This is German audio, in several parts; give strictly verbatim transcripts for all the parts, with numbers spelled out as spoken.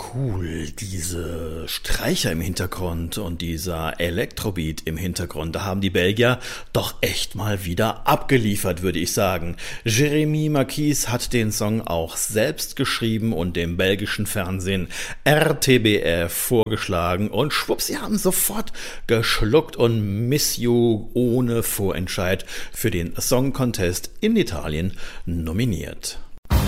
cool, diese Streicher im Hintergrund und dieser Elektrobeat im Hintergrund, da haben die Belgier doch echt mal wieder abgeliefert, würde ich sagen. Jérémy Marquis hat den Song auch selbst geschrieben und dem belgischen Fernsehen R T B F vorgeschlagen und schwupps, sie haben sofort geschluckt und Miss You ohne Vorentscheid für den Song Contest in Italien nominiert.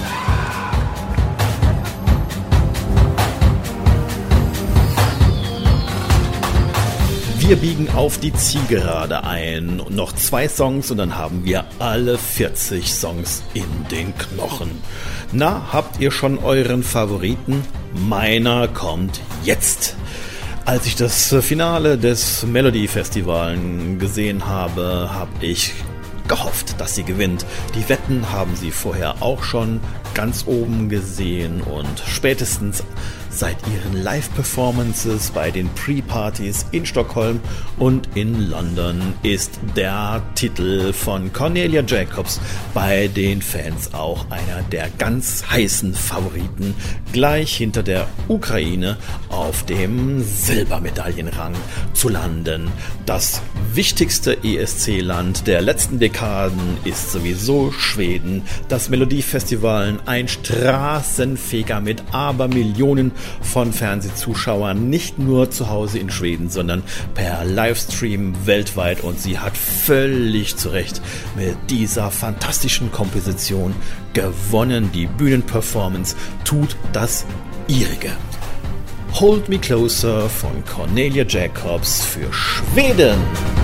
Wir biegen auf die Zielgerade ein. Noch zwei Songs und dann haben wir alle vierzig Songs in den Knochen. Na, habt ihr schon euren Favoriten? Meiner kommt jetzt. Als ich das Finale des Melody Festivals gesehen habe, habe ich gehofft, dass sie gewinnt. Die Wetten haben sie vorher auch schon ganz oben gesehen und spätestens seit ihren Live-Performances bei den Pre-Partys in Stockholm und in London ist der Titel von Cornelia Jacobs bei den Fans auch einer der ganz heißen Favoriten, gleich hinter der Ukraine auf dem Silbermedaillenrang zu landen. Das wichtigste E S C-Land der letzten Dekaden ist sowieso Schweden. Das Melodiefestival, ein Straßenfeger mit Abermillionen von Fernsehzuschauern, nicht nur zu Hause in Schweden, sondern per Livestream weltweit, und sie hat völlig zu Recht mit dieser fantastischen Komposition gewonnen. Die Bühnenperformance tut das ihrige. Hold Me Closer von Cornelia Jacobs für Schweden.